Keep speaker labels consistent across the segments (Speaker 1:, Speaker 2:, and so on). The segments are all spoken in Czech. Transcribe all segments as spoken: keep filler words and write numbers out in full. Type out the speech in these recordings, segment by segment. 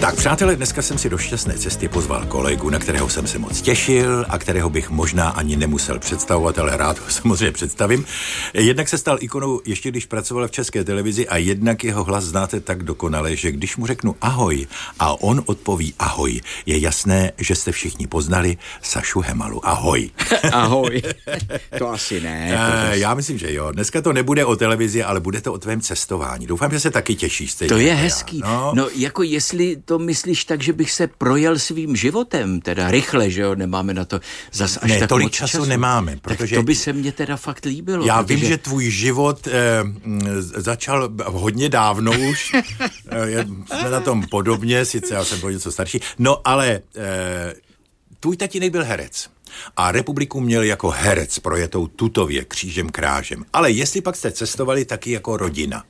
Speaker 1: Tak přátelé, dneska jsem si do šťastné cesty pozval kolegu, na kterého jsem se moc těšil a kterého bych možná ani nemusel představovat, ale rád ho samozřejmě představím. Jednak se stal ikonou ještě když pracoval v České televizi a jednak jeho hlas znáte tak dokonale, že když mu řeknu ahoj a on odpoví ahoj, je jasné, že jste všichni poznali Sašu Hemalu. Ahoj.
Speaker 2: Ahoj. To asi ne.
Speaker 1: Protože... Já myslím, že jo. Dneska to nebude o televizi, ale bude to o tvém cestování. Doufám, že se taky těšíš.
Speaker 2: To je hezký. No. no, jako jestli to myslíš tak, že bych se projel svým životem, teda rychle, že jo, nemáme na to zas až
Speaker 1: ne,
Speaker 2: tak
Speaker 1: tolik
Speaker 2: moc
Speaker 1: času,
Speaker 2: času
Speaker 1: nemáme. Protože
Speaker 2: tak to by se mně teda fakt líbilo.
Speaker 1: Já
Speaker 2: protože...
Speaker 1: vím, že tvůj život eh, začal hodně dávno už. eh, jsme na tom podobně, sice já jsem byl něco starší. No ale eh, tvůj tatínek byl herec. A republiku měl jako herec projetou tutově křížem krážem. Ale jestli pak jste cestovali taky jako rodina?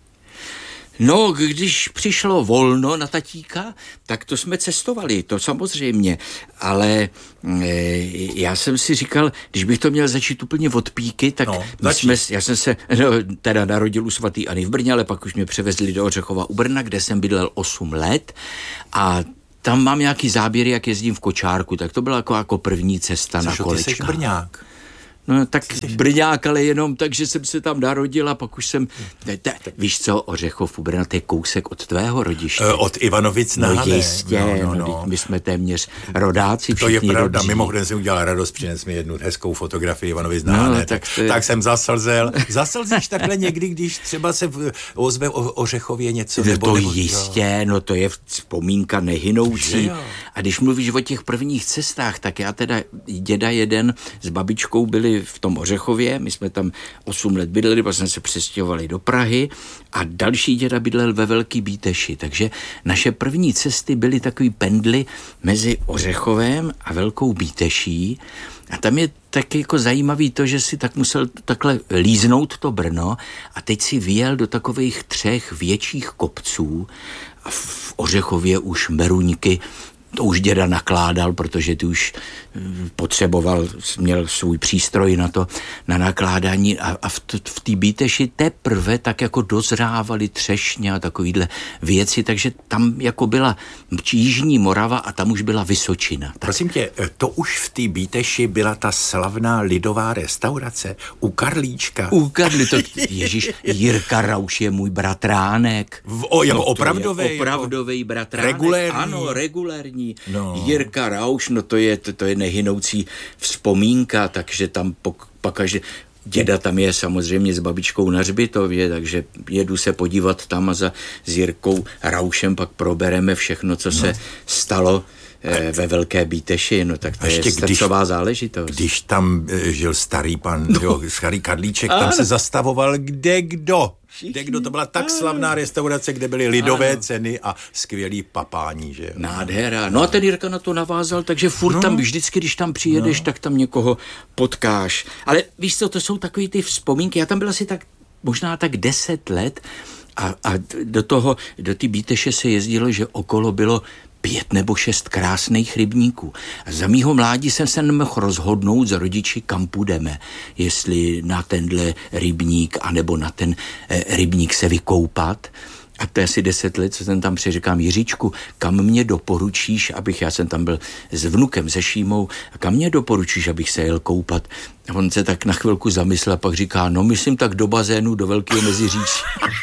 Speaker 2: No, když přišlo volno na tatíka, tak to jsme cestovali, to samozřejmě, ale e, já jsem si říkal, když bych to měl začít úplně od píky, tak
Speaker 1: no,
Speaker 2: jsme, já jsem se no, teda narodil u svatý Anny v Brně, ale pak už mě převezli do Ořechova u Brna, kde jsem bydlel osm let a tam mám nějaký záběry, jak jezdím v kočárku, tak to byla jako, jako první cesta. Což na kolečka.
Speaker 1: Ty jsi Brňák.
Speaker 2: No tak Brňák, ale jenom tak, že jsem se tam narodil a pak už jsem... Te, te, víš co, Ořechov u Brna, to je kousek od tvého rodiště.
Speaker 1: E, od Ivanovic na
Speaker 2: No jistě, no, no, no. No, my jsme téměř rodáci,
Speaker 1: to je pravda,
Speaker 2: rodří.
Speaker 1: Mimochodem jsem udělal radost, přines mi jednu hezkou fotografii Ivanovic na
Speaker 2: no,
Speaker 1: tak,
Speaker 2: tak,
Speaker 1: je...
Speaker 2: je...
Speaker 1: tak jsem zaslzel. Zaslzíš takhle někdy, když třeba se ozve o Ořechově něco?
Speaker 2: No
Speaker 1: nebo,
Speaker 2: to
Speaker 1: nebo,
Speaker 2: jistě, no to je vzpomínka nehynoucí. A když mluvíš o těch prvních cestách, tak já teda děda jeden s babičkou byli v tom Ořechově, my jsme tam osm let bydleli, pak jsme se přestěhovali do Prahy a další děda bydlel ve Velký Bíteši, takže naše první cesty byly takový pendly mezi Ořechovem a Velkou Bíteší a tam je tak jako zajímavý to, že si tak musel takhle líznout to Brno a teď si vyjel do takových třech větších kopců a v Ořechově už meruňky. To už děda nakládal, protože ty už potřeboval, měl svůj přístroj na to, na nakládání a, a v, v té Bíteši teprve tak jako dozrávaly třešně a takovýhle věci, takže tam jako byla Jižní Morava a tam už byla Vysočina. Tak.
Speaker 1: Prosím tě, to už v té Bíteši byla ta slavná lidová restaurace u Karlíčka.
Speaker 2: U Karlíčka, ježíš, Jirka Rauš je můj bratránek.
Speaker 1: V, o, jako
Speaker 2: no,
Speaker 1: opravdovej?
Speaker 2: Opravdovej bratránek.
Speaker 1: Regulérní?
Speaker 2: Ano, regulérní.
Speaker 1: No.
Speaker 2: Jirka Rauš, no to je, to, to je nehynoucí vzpomínka, takže tam pokaždé, děda tam je samozřejmě s babičkou na hřbitově, takže jedu se podívat tam a za s Jirkou Raušem pak probereme všechno, co no. se stalo eh, ve Velké Bíteši, no tak to Ještě je srdcová když, záležitost.
Speaker 1: Když tam eh, žil starý pan, no. jo, starý Karlíček, tam se zastavoval kde kdo. Kde kdo, to byla tak slavná restaurace, kde byly lidové ano. ceny a skvělý papání, že jo.
Speaker 2: Nádhera. No a ten Jirka na to navázal, takže furt no. tam vždycky, když tam přijedeš, no. tak tam někoho potkáš. Ale víš co, to jsou takový ty vzpomínky. Já tam byl asi tak, možná tak deset let a, a do toho, do ty Bíteše se jezdilo, že okolo bylo pět nebo šest krásných rybníků. A za mýho mládí jsem se nemohl rozhodnout s rodiči, kam půjdeme. Jestli na tenhle rybník, anebo na ten eh, rybník se vykoupat. A to je asi deset let, co jsem tam přiříkám, Jiříčku, kam mě doporučíš, abych, já jsem tam byl s vnukem, se Šímou, a kam mě doporučíš, abych se jel koupat. A on se tak na chvilku zamyslel a pak říká, no myslím tak do bazénu, do Velkého Meziříčí.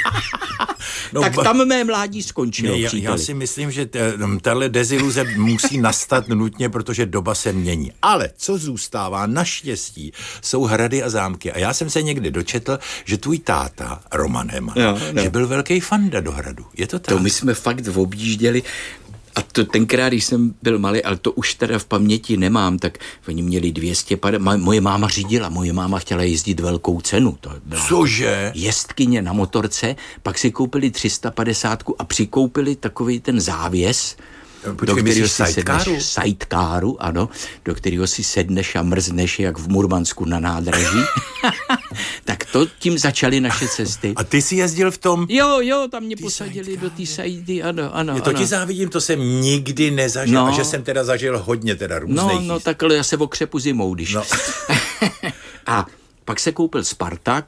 Speaker 2: No, tak tam mé mládí skončilo.
Speaker 1: Já, já si myslím, že tahle deziluze musí nastat nutně, protože doba se mění. Ale co zůstává, naštěstí, jsou hrady a zámky. A já jsem se někdy dočetl, že tvůj táta, Roman Heman, no, no. že byl velký fanda do hradu. Je to tak?
Speaker 2: To my jsme fakt objížděli. A to tenkrát, když jsem byl malý, ale to už teda v paměti nemám, tak oni měli dvě stě padesát, moje máma řídila, moje máma chtěla jezdit velkou cenu. To byla
Speaker 1: Cože?
Speaker 2: Jezdkyně na motorce, pak si koupili tři sta padesát a přikoupili takový ten závěs,
Speaker 1: Počkej,
Speaker 2: do kterého si
Speaker 1: sidecaru?
Speaker 2: sedneš, sidecaru, ano, do kterého si sedneš a mrzneš jak v Murmansku na nádraží. Tak to tím začaly naše cesty.
Speaker 1: A ty jsi jezdil v tom?
Speaker 2: Jo, jo, tam mě
Speaker 1: ty
Speaker 2: posadili
Speaker 1: sidecar,
Speaker 2: do té sajdy, ano, ano.
Speaker 1: Je to
Speaker 2: ano.
Speaker 1: ti závidím, to jsem nikdy nezažil,
Speaker 2: no.
Speaker 1: a že jsem teda zažil hodně teda různých
Speaker 2: No,
Speaker 1: jízd.
Speaker 2: no, takhle já se okřepu zimou, když.
Speaker 1: No.
Speaker 2: A pak se koupil Spartak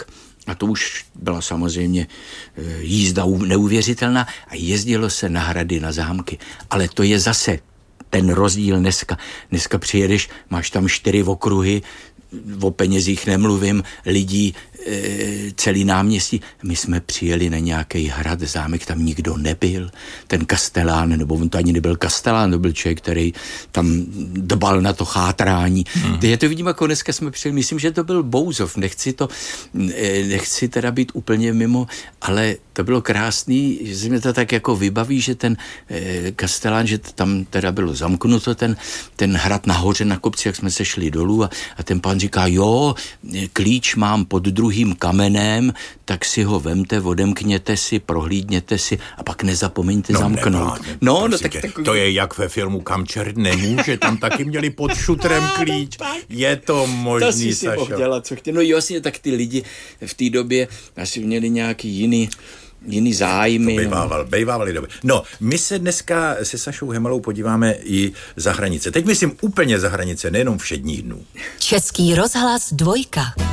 Speaker 2: A to už byla samozřejmě jízda neuvěřitelná a jezdilo se na hrady, na zámky. Ale to je zase ten rozdíl dneska. Dneska přijedeš, máš tam čtyři okruhy, o penězích nemluvím, lidí, e, celý náměstí. My jsme přijeli na nějaký hrad, zámek, tam nikdo nebyl. Ten kastelán, nebo on to ani nebyl kastelán, to byl člověk, který tam dbal na to chátrání. Hmm. Já to vidím, jako dneska jsme přijeli, myslím, že to byl Bouzov, nechci to, nechci teda být úplně mimo, ale to bylo krásný, že se mi to tak jako vybaví, že ten e, kastelán, že tam teda bylo zamknuto, ten, ten hrad nahoře na kopci, jak jsme se šli dolů a, a ten pán říká, jo, klíč mám pod druhým kamenem, tak si ho vemte, odemkněte si, prohlídněte si a pak nezapomeňte no, zamknout.
Speaker 1: Nebá, no, no tak, tak... To je jak ve filmu Kam čert nemůže, tam taky měli pod šutrem klíč. Je to možný,
Speaker 2: to si
Speaker 1: Sašo.
Speaker 2: Si dělat, co chtěl. No jasně, tak ty lidi v té době asi měli nějaký jiný jiný zájmy.
Speaker 1: To bejvával, bejvávali doby. No, my se dneska se Sašou Hemelou podíváme i za hranice. Teď myslím úplně za hranice, nejenom všedních dnů.
Speaker 3: Český rozhlas dvojka.